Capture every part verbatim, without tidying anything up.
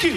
Ricky.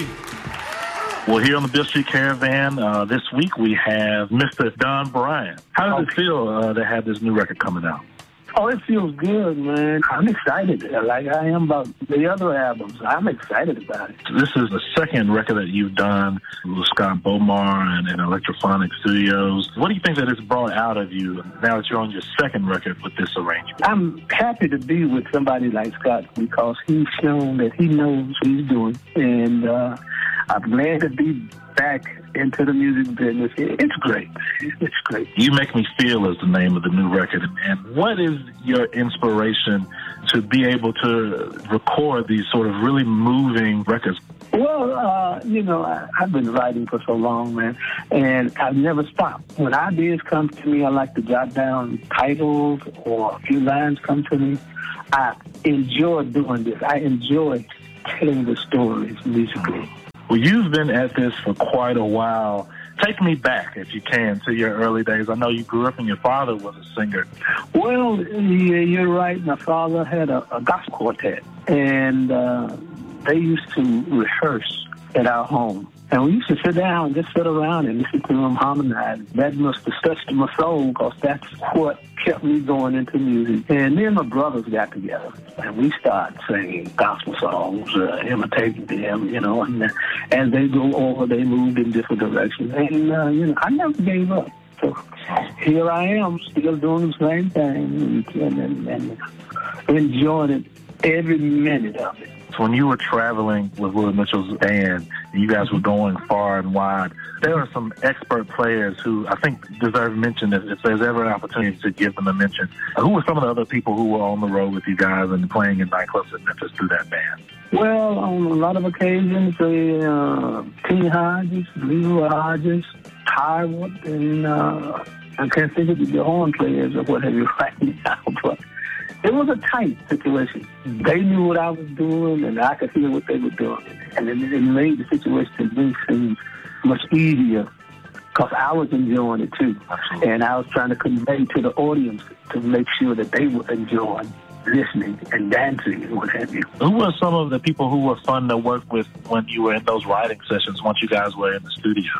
Well, here on the Beale Street Caravan, uh, this week we have Mister Don Bryant. How does okay. it feel uh, to have this new record coming out? Oh, it feels good, man. I'm excited, like I am about the other albums. I'm excited about it. This is the second record that you've done with Scott Bomar and, and Electrophonic Studios. What do you think that it's brought out of you now that you're on your second record with this arrangement? I'm happy to be with somebody like Scott because he's shown that he knows what he's doing. And uh, I'm glad to be back into the music business. It's great. It's great. You Make Me Feel is the name of the new record. And what is your inspiration to be able to record these sort of really moving records? Well, uh, you know, I, I've been writing for so long, man, and I've never stopped. When ideas come to me, I like to jot down titles or a few lines come to me. I enjoy doing this. I enjoy telling the stories musically. Well, you've been at this for quite a while. Take me back, if you can, to your early days. I know you grew up and your father was a singer. Well, yeah, you're right. My father had a, a gospel quartet, and uh, they used to rehearse at our home. And we used to sit down, just sit around and listen to them harmonize. That must have touched my soul because that's what kept me going into music. And then my brothers got together, and we started singing gospel songs, uh, imitating them, you know. And as they go over, they moved in different directions. And, uh, you know, I never gave up. So here I am, still doing the same thing and, and, and enjoying it every minute of it. So when you were traveling with Willie Mitchell's band, and you guys were going far and wide, there are some expert players who I think deserve mention if, if there's ever an opportunity to give them a mention. Who were some of the other people who were on the road with you guys and playing in nightclubs in Memphis through that band? Well, on a lot of occasions, uh, T. Hodges, Leroy Hodges, Tyrwood, and uh, I can't think of the horn players or what have you right now, but it was a tight situation. They knew what I was doing, and I could hear what they were doing. And it, it made the situation to me seem much easier because I was enjoying it, too. Absolutely. And I was trying to convey to the audience to make sure that they were enjoying listening and dancing and what have you. Who were some of the people who were fun to work with when you were in those writing sessions once you guys were in the studio?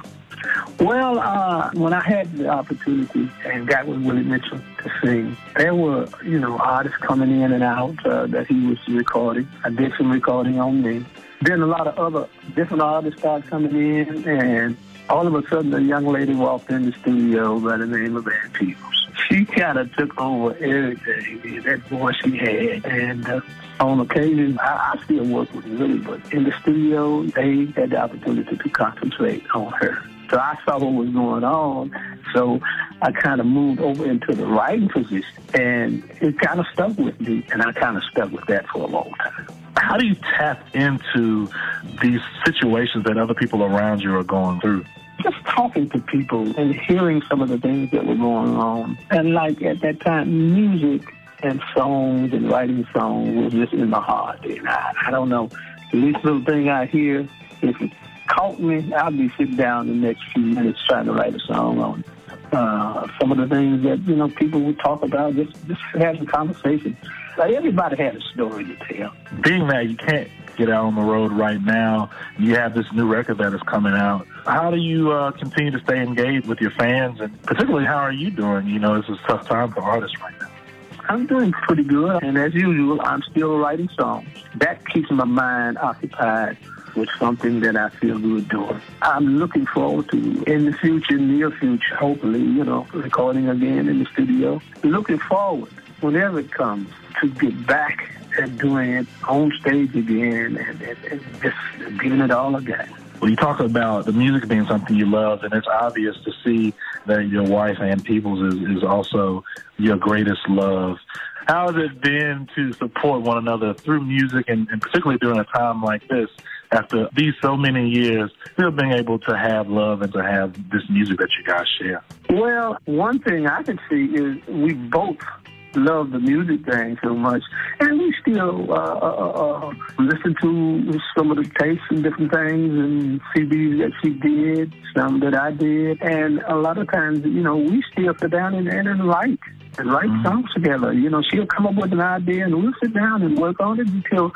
Well, uh, when I had the opportunity and got with Willie Mitchell to sing, there were, you know, artists coming in and out uh, that he was recording. I did some recording on me. Then a lot of other different artists started coming in, and all of a sudden a young lady walked in the studio by the name of Ann Peebles. She kind of took over everything, that voice she had. And uh, on occasion, I, I still work with Willie, but in the studio, they had the opportunity to concentrate on her. So I saw what was going on, so I kind of moved over into the writing position, and it kind of stuck with me, and I kind of stuck with that for a long time. How do you tap into these situations that other people around you are going through? Just talking to people and hearing some of the things that were going on. And like at that time, music and songs and writing songs was just in my heart. And I, I don't know, the least little thing I hear, if it caught me, I'll be sitting down the next few minutes trying to write a song on uh, some of the things that, you know, people would talk about, just, just having conversation. Like everybody had a story to tell. Being that you can't get out on the road right now, you have this new record that is coming out. How do you uh, continue to stay engaged with your fans? And particularly, how are you doing? You know, it's a tough time for artists right now. I'm doing pretty good. And as usual, I'm still writing songs. That keeps my mind occupied with something that I feel good doing. I'm looking forward to, in the future, near future, hopefully, you know, recording again in the studio. Looking forward, whenever it comes, to get back and doing it on stage again and, and, and just giving it all again. Well, you talk about the music being something you love, and it's obvious to see that your wife, Ann Peebles, is, is also your greatest love. How has it been to support one another through music, and, and particularly during a time like this, after these so many years, still being able to have love and to have this music that you guys share? Well, one thing I can see is we both love the music thing so much, and we still uh, uh, uh, listen to some of the tapes and different things and C Ds that she did, some that I did, and a lot of times, you know, we still sit down and, and write and write mm-hmm. songs together. You know, she'll come up with an idea, and we'll sit down and work on it until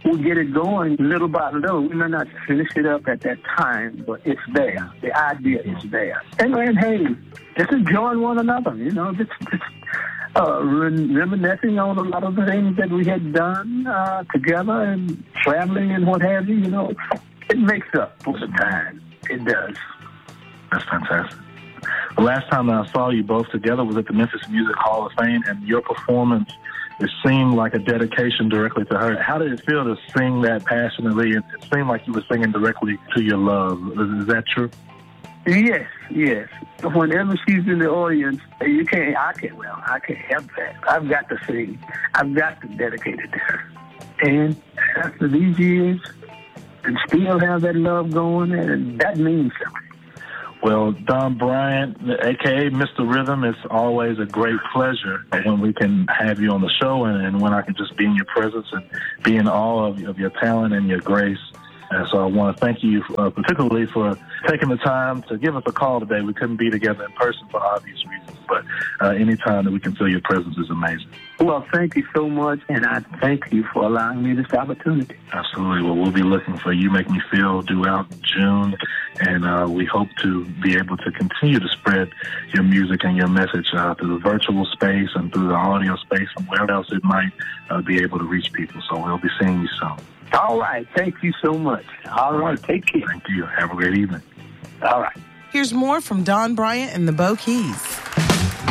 we'll get it going little by little. We may not finish it up at that time, but it's there. The idea is there. And, and hey, just enjoying one another, you know, just, just uh, reminiscing on a lot of the things that we had done uh, together and traveling and what have you, you know. It makes up for the time. It does. That's fantastic. The last time that I saw you both together was at the Memphis Music Hall of Fame, and your performance, it seemed like a dedication directly to her. How did it feel to sing that passionately? It seemed like you were singing directly to your love. Is that true? Yes, yes. Whenever she's in the audience, you can't, I can't, well, I can't help that. I've got to sing. I've got to dedicate it to her. And after these years, and still have that love going, and that means something. Well, Don Bryant, a k a. Mister Rhythm, it's always a great pleasure when we can have you on the show and, and when I can just be in your presence and be in awe of, of your talent and your grace. And so I want to thank you uh, particularly for taking the time to give us a call today. We couldn't be together in person for obvious reasons, but uh, any time that we can feel your presence is amazing. Well, thank you so much, and I thank you for allowing me this opportunity. Absolutely. Well, we'll be looking for You Make Me Feel throughout June, and uh, we hope to be able to continue to spread your music and your message uh, through the virtual space and through the audio space and wherever else it might uh, be able to reach people. So we'll be seeing you soon. All right. Thank you so much. All, All right. right. Take care. Thank you. Have a great evening. All right. Here's more from Don Bryant and the Bo Keys.